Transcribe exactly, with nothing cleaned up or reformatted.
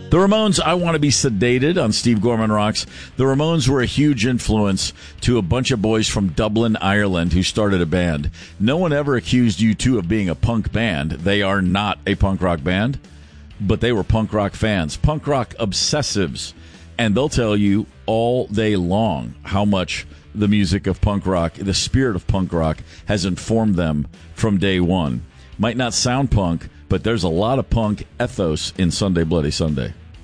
The Ramones, I Want to Be Sedated on Steve Gorman Rocks. The Ramones were a huge influence to a bunch of boys from Dublin, Ireland, who started a band. No one ever accused U two of being a punk band. They are not a punk rock band, but they were punk rock fans, punk rock obsessives, and they'll tell you all day long how much the music of punk rock, the spirit of punk rock, has informed them from day one. Might not sound punk, but there's a lot of punk ethos in Sunday Bloody Sunday.